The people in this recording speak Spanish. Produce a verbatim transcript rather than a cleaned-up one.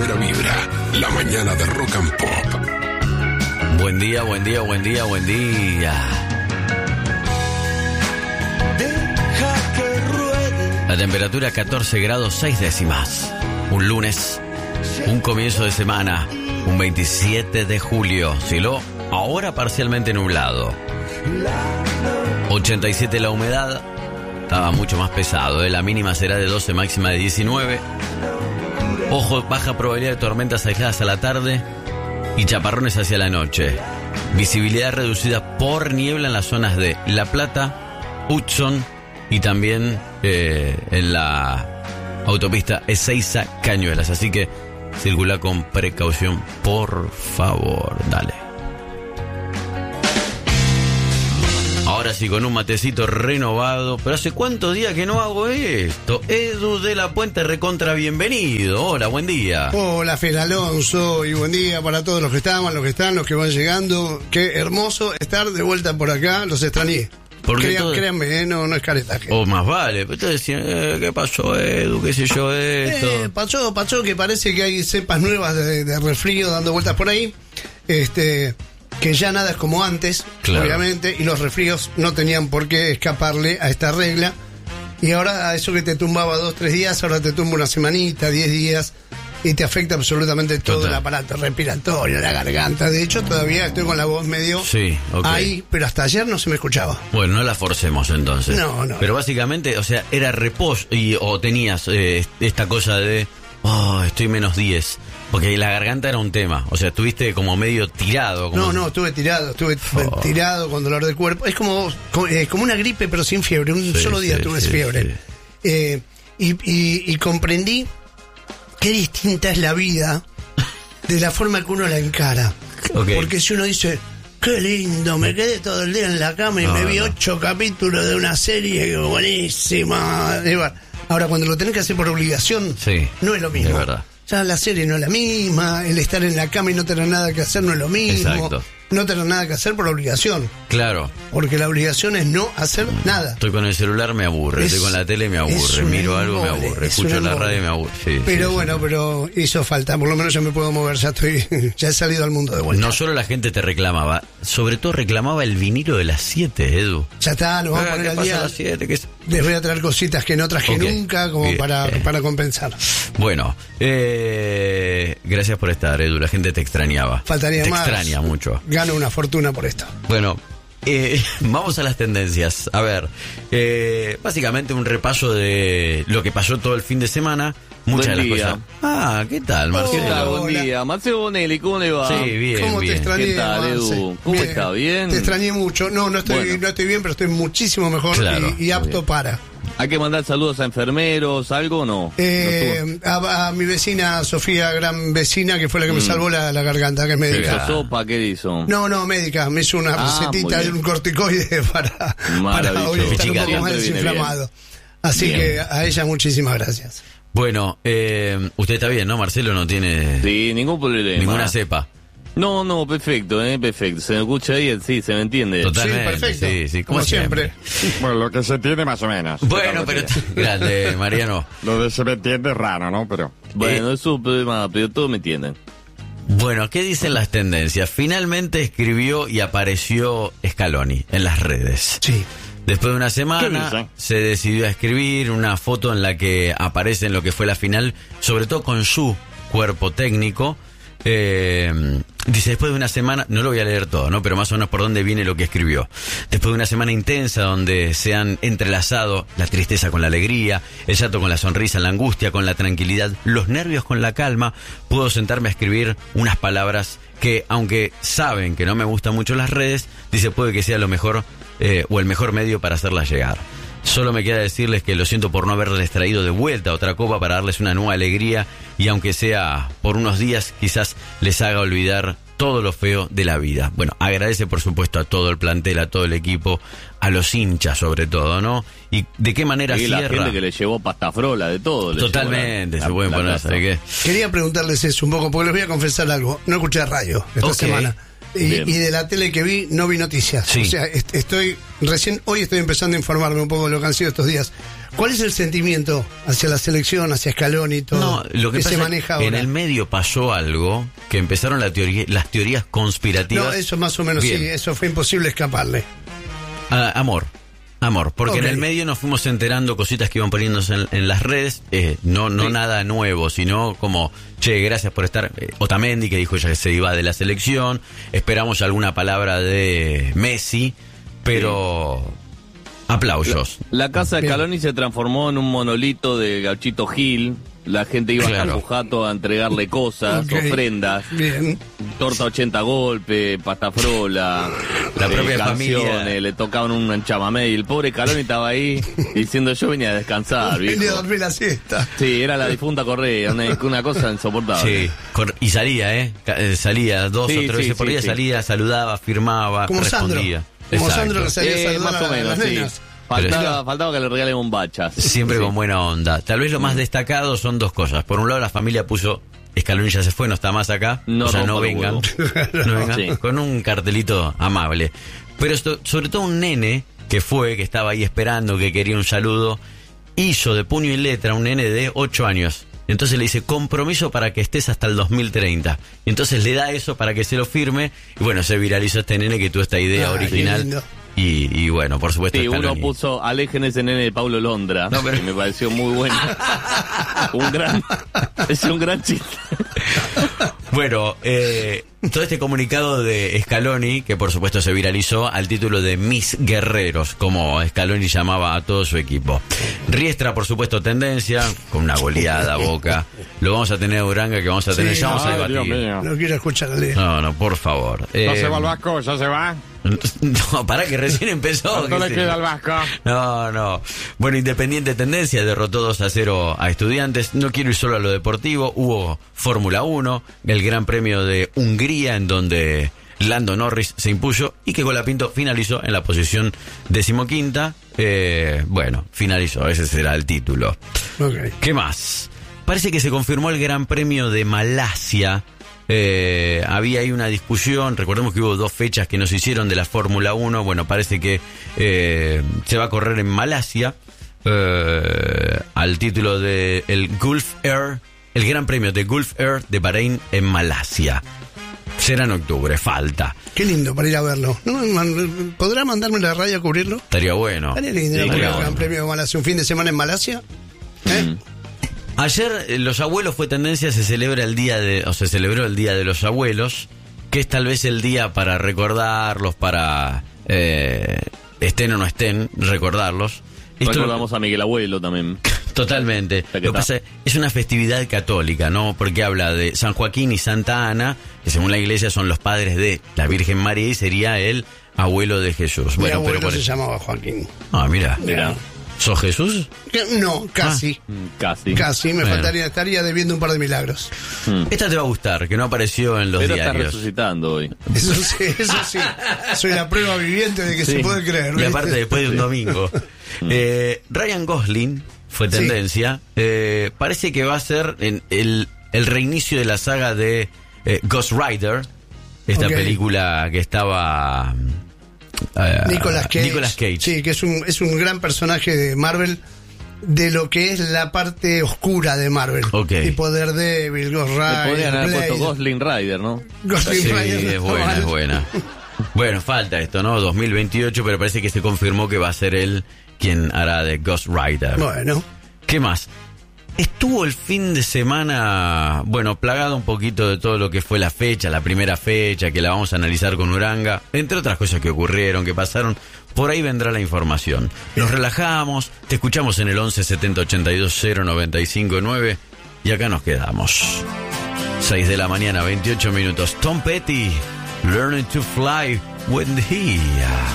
primera vibra, la mañana de Rock and Pop. Buen día, buen día, buen día, buen día. La temperatura catorce grados seis décimas. Un lunes, un comienzo de semana, un veintisiete de julio. Cielo ahora parcialmente nublado. ochenta y siete la humedad. Estaba mucho más pesado, ¿eh? La mínima será de doce, máxima de diecinueve. Ojo, baja probabilidad de tormentas aisladas a la tarde y chaparrones hacia la noche. Visibilidad reducida por niebla en las zonas de La Plata, Hudson y también eh, en la autopista Ezeiza Cañuelas. Así que circula con precaución, por favor. Dale. Ahora sí, con un matecito renovado. Pero ¿hace cuántos días que no hago esto? Edu de la Puente, recontra bienvenido. Hola, buen día. Hola, Fer Alonso, y buen día para todos los que estaban, los que están, los que van llegando. Qué hermoso estar de vuelta por acá, los extrañé. Porque Crean, todo... Créanme, eh, no, no es caretaje. O más vale, pero ustedes decían, eh, ¿qué pasó, Edu? ¿Qué sé yo esto? Eh, pasó, pasó que parece que hay cepas nuevas de, de resfrío dando vueltas por ahí. Este... que ya nada es como antes, claro, obviamente, y los resfríos no tenían por qué escaparle a esta regla. Y ahora a eso que te tumbaba dos, tres días, ahora te tumba una semanita, diez días, y te afecta absolutamente todo. Total. El aparato respiratorio, la garganta. De hecho, todavía estoy con la voz medio sí, okay. ahí, pero hasta ayer no se me escuchaba. Bueno, no la forcemos entonces. No, no. Pero básicamente, o sea, era reposo, y, o tenías eh, esta cosa de, oh, estoy menos diez. Porque la garganta era un tema, o sea, estuviste como medio tirado. Como... No, no, estuve tirado, estuve oh. tirado con dolor de cuerpo. Es como, como, eh, como una gripe, pero sin fiebre. Un sí, solo día sí, tuve sí, fiebre. Sí. Eh, y, y, y comprendí qué distinta es la vida de la forma que uno la encara. Okay. Porque si uno dice, qué lindo, me quedé todo el día en la cama y no, me vi no. ocho capítulos de una serie buenísima. Ahora, cuando lo tenés que hacer por obligación, sí, no es lo mismo. Es verdad. Ya la serie no es la misma, el estar en la cama y no tener nada que hacer no es lo mismo. Exacto. No tener nada que hacer por obligación. Claro. Porque la obligación es no hacer nada. Estoy con el celular, me aburre. Es, estoy con la tele, me aburre. Miro algo, me aburre. Escucho la radio, me aburre. Sí, pero sí, bueno, sí. pero hizo falta. Por lo menos yo me puedo mover. Ya estoy, ya he salido al mundo de vuelta. No solo la gente te reclamaba, sobre todo reclamaba el vinilo de las siete, Edu. Ya está, nos vamos a poner al día. Las siete, que es... Les voy a traer cositas que no traje okay. nunca, como Bien. para, para compensar. Bueno, eh, gracias por estar, Edu. La gente te extrañaba. Faltaría te más. Te extraña mucho. Gano una fortuna por esto. Bueno, eh, vamos a las tendencias. A ver, eh, básicamente un repaso de lo que pasó todo el fin de semana. Muchas de las cosas. Ah, ¿qué tal, Marcelo? ¿Qué tal? Buen día. Marcelo Bonelli, ¿cómo le va? Sí, bien, ¿Cómo bien. te extrañé, ¿Qué tal, Edu? ¿Cómo bien. está? ¿Bien? Te extrañé mucho. No, no estoy, bueno. no estoy bien, pero estoy muchísimo mejor claro, y, y apto para. ¿Hay que mandar saludos a enfermeros, algo o no? Eh, no a, a mi vecina Sofía, gran vecina, que fue la que mm. me salvó la, la garganta, que es médica. ¿Qué sopa? ¿Qué hizo? No, no, médica. Me hizo una ah, recetita de un corticoide para, para hoy estar un poco más desinflamado. Así bien. que a ella muchísimas gracias. Bueno, eh, usted está bien, ¿no, Marcelo? No tiene sí, ningún problema. Ninguna cepa. No, no, perfecto, eh, perfecto. Se me escucha ahí, sí, se me entiende. Totalmente, sí, perfecto. Sí, sí, como, como siempre. siempre. Bueno, lo que se entiende más o menos. Bueno, pero grande, Mariano. Lo de se me entiende es raro, ¿no? Pero bueno, eh, es un problema, pero todos me entienden. Bueno, ¿qué dicen las tendencias? Finalmente escribió y apareció Scaloni en las redes. Sí. Después de una semana se decidió a escribir una foto en la que aparece en lo que fue la final, sobre todo con su cuerpo técnico. Eh, dice, después de una semana, no lo voy a leer todo, ¿no? Pero más o menos por dónde viene lo que escribió. Después de una semana intensa donde se han entrelazado la tristeza con la alegría, el llanto con la sonrisa, la angustia con la tranquilidad, los nervios con la calma, puedo sentarme a escribir unas palabras que, aunque saben que no me gustan mucho las redes, dice, puede que sea lo mejor eh, o el mejor medio para hacerlas llegar. Solo me queda decirles que lo siento por no haberles traído de vuelta otra copa para darles una nueva alegría y aunque sea por unos días quizás les haga olvidar todo lo feo de la vida. Bueno, agradece por supuesto a todo el plantel, a todo el equipo, a los hinchas sobre todo, ¿no? Y de qué manera y cierra. La gente que le llevó pastafrola, de todo. Totalmente, se pueden poner, ¿sabe qué? Quería preguntarles eso un poco, porque les voy a confesar algo. No escuché radio esta okay. semana. Y, y de la tele que vi, no vi noticias. Sí. O sea, est- estoy recién, hoy estoy empezando a informarme un poco de lo que han sido estos días. ¿Cuál es el sentimiento hacia la selección, hacia Scaloni y todo? No, lo que, que pasa se es maneja que ahora. en el medio pasó algo que empezaron la teoría, las teorías conspirativas. No, eso más o menos Bien. sí, eso fue imposible escaparle. Ah, amor. Amor, porque Ok. en el medio nos fuimos enterando cositas que iban poniéndose en, en las redes, eh, no no Sí. nada nuevo, sino como, che, gracias por estar, eh, Otamendi que dijo ya que se iba de la selección, esperamos alguna palabra de Messi, pero aplausos. La casa de Bien. Scaloni se transformó en un monolito de Gauchito Gil. La gente iba Claro. a Pujato a entregarle cosas, Ok. ofrendas, Bien. torta ochenta golpes, pasta frola, La eh, propia canciones, familia. le tocaban un chamamé y el pobre Scaloni estaba ahí diciendo yo venía a descansar, Venía a viejo. dormir la siesta. Sí, era la difunta Correa, una, una cosa insoportable. Sí, cor- y salía, ¿eh? Ca- eh, Salía dos Sí, o tres sí, veces por sí, día, sí. salía, saludaba, firmaba, Como Sandro. respondía. Como Exacto. Sandro que salía a Eh, saludar más o a menos, las sí. nenas. Faltaba, faltaba que le regalen bombachas. Siempre Sí. con buena onda. Tal vez lo más destacado son dos cosas. Por un lado, la familia puso, Scaloni ya se fue, no está más acá. No o sea, no rompa los vengan. huevos. No vengan. Sí. Con un cartelito amable. Pero esto- sobre todo un nene que fue, que estaba ahí esperando, que quería un saludo, hizo de puño y letra un nene de ocho años. Entonces le dice, compromiso para que estés hasta el dos mil treinta. Y entonces le da eso para que se lo firme. Y bueno, se viralizó este nene que tuvo esta idea Ay, qué original. lindo. Y, y bueno, por supuesto, Sí, uno Scaloni. puso alejen ese nene de Paulo Londra, No, pero- que me pareció muy bueno. un gran, es un gran chiste. Bueno, eh, todo este comunicado de Scaloni, que por supuesto se viralizó al título de Mis Guerreros, como Scaloni llamaba a todo su equipo. Riestra, por supuesto, tendencia, con una goleada a Boca. Lo vamos a tener a Uranga, que vamos a tener, Sí, ya vamos a Ay, Dios debatir. mío. No quiero escuchar a Leo. No, no, por favor. No Eh, se va el Vasco, ya se va. No, pará que recién empezó. ¿Cuánto ¿qué le sé queda yo? al Vasco? No, no. Bueno, Independiente Tendencia derrotó dos a cero a Estudiantes. No quiero ir solo a lo deportivo. Hubo Fórmula uno, el Gran Premio de Hungría, en donde Lando Norris se impuso y que Colapinto finalizó en la posición decimoquinta. Eh, bueno, finalizó, ese será el título. Ok. ¿Qué más? Parece que se confirmó el Gran Premio de Malasia. Eh, había ahí una discusión, recordemos que hubo dos fechas que nos hicieron de la Fórmula uno, bueno, parece que eh, se va a correr en Malasia, eh, al título de el Gulf Air, el Gran Premio de Gulf Air de Bahrein en Malasia. Será en octubre, falta. Qué lindo para ir a verlo. ¿No? Man- ¿Podrá mandarme la radio a cubrirlo? Estaría bueno. Estaría lindo ir a Estaría cubrir el bueno. Gran Premio de Malasia. Un fin de semana en Malasia. ¿Eh? Ayer eh, los abuelos fue tendencia, se celebra el día de, o se celebró el día de los abuelos, que es tal vez el día para recordarlos, para eh, estén o no estén, recordarlos. Esto- Recordamos a Miguel Abuelo también. Totalmente. que Lo que está. pasa es una festividad católica, ¿no? Porque habla de San Joaquín y Santa Ana, que según la iglesia son los padres de la Virgen María y sería el abuelo de Jesús. Mi Bueno, abuelo pero por se eso. llamaba Joaquín. Ah, mira. Mira. ¿Sos Jesús? Que- No, casi. Mm, Casi. Casi. Me Bueno. faltaría, estaría debiendo un par de milagros. Mm. Esta te va a gustar, que no apareció en los Pero está diarios. resucitando hoy. Eso sí, eso sí. Soy la prueba viviente de que Sí. se puede creer. Y ¿viste? aparte después de un domingo. Eh, Ryan Gosling fue Sí. tendencia. Eh, parece que va a ser en el, el reinicio de la saga de eh, Ghost Rider. Esta Ok. película que estaba... eh, Nicolas Cage. Nicolas Cage. Sí, que es un, es un gran personaje de Marvel, de lo que es la parte oscura de Marvel. Ok. Tipo Daredevil, Ghost Le Rider, podrían haber Blade. puesto Gosling Rider, ¿no? Gosling Sí, Rider, es no, buena, vale. es buena. Bueno, falta esto, ¿no? dos mil veintiocho, pero parece que se confirmó que va a ser él quien hará de Ghost Rider. Bueno, ¿Qué más? Estuvo el fin de semana, bueno, plagado un poquito de todo lo que fue la fecha, la primera fecha, que la vamos a analizar con Uranga, entre otras cosas que ocurrieron, que pasaron. Por ahí vendrá la información. Nos relajamos, te escuchamos en el once setenta ochenta y dos cero noventa y cinco nueve y acá nos quedamos. seis de la mañana, veintiocho minutos. Tom Petty, Learning to Fly with the